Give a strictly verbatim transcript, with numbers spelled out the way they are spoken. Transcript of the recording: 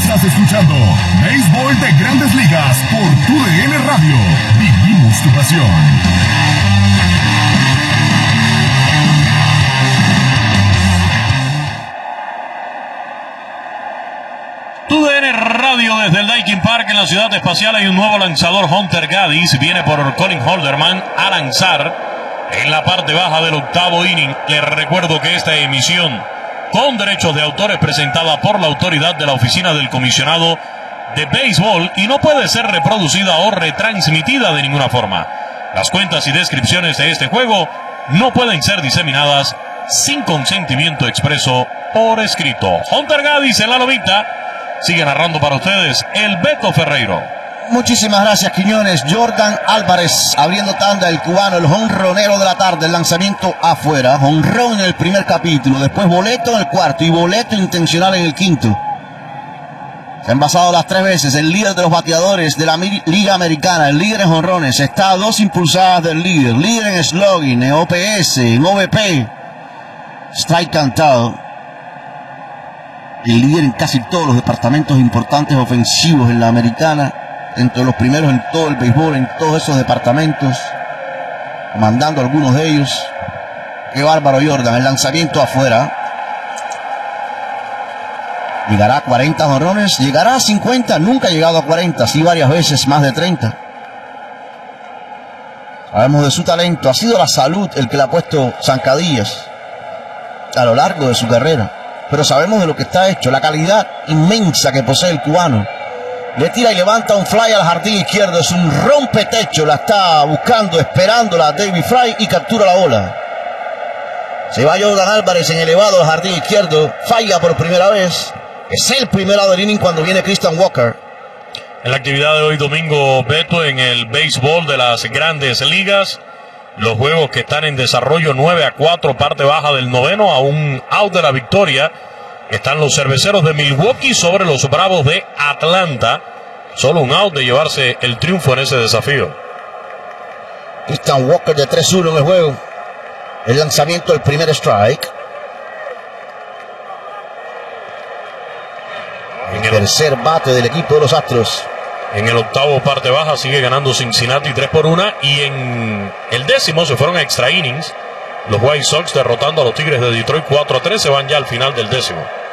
Estás escuchando Béisbol de Grandes Ligas por Tu D N Radio. Vivimos tu pasión. Tu D N Radio desde el Daikin Park en la Ciudad Espacial. Hay un nuevo lanzador, Hunter Gaddis, viene por Colin Holderman a lanzar en la parte baja del octavo inning. Les recuerdo que esta emisión con derechos de autor es presentada por la autoridad de la Oficina del Comisionado de Béisbol y no puede ser reproducida o retransmitida de ninguna forma. Las cuentas y descripciones de este juego no pueden ser diseminadas sin consentimiento expreso por escrito. Hunter Gaddis en la lomita. Sigue narrando para ustedes el Beto Ferreiro. Muchísimas gracias, Quiñones. Jordan Álvarez abriendo tanda, el cubano, el jonronero de la tarde, el lanzamiento afuera, jonrón en el primer capítulo, después boleto en el cuarto y boleto intencional en el quinto. Se han basado las tres veces, el líder de los bateadores de la Liga Americana, el líder en jonrones, está a dos impulsadas del líder, líder en slugging, en O P S, en O V P, strike cantado. El líder en casi todos los departamentos importantes ofensivos en la americana, dentro de los primeros en todo el béisbol, en todos esos departamentos, mandando algunos de ellos. Qué bárbaro Jordan, el lanzamiento afuera. Llegará a cuarenta jonrones, llegará a cincuenta, nunca ha llegado a cuarenta, sí varias veces más de treinta. Sabemos de su talento, ha sido la salud el que le ha puesto zancadillas a lo largo de su carrera. Pero sabemos de lo que está hecho, la calidad inmensa que posee el cubano. Le tira y levanta un fly al jardín izquierdo, es un rompetecho, la está buscando, esperándola David Fry y captura la bola. Se va Jordan Álvarez en elevado al jardín izquierdo, falla por primera vez. Es el primer out del inning cuando viene Christian Walker. En la actividad de hoy domingo, Beto, en el béisbol de las Grandes Ligas, los juegos que están en desarrollo, nueve a cuatro, parte baja del noveno, a un out de la victoria. Están los Cerveceros de Milwaukee sobre los Bravos de Atlanta. Solo un out de llevarse el triunfo en ese desafío. Christian Walker de tres uno en el juego. El lanzamiento del primer strike. El tercer bate del equipo de los Astros. En el octavo parte baja sigue ganando Cincinnati tres por uno. Y en el décimo se fueron a extra innings. Los White Sox derrotando a los Tigres de Detroit cuatro a tres. Se van ya al final del décimo.